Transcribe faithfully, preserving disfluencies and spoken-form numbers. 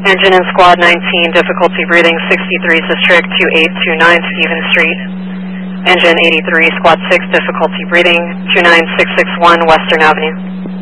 Engine in Squad nineteen, difficulty breathing, sixty-three District two eight two nine, Stevens Street. Engine eighty-three, Squad six, difficulty breathing, two nine six six one, Western Avenue.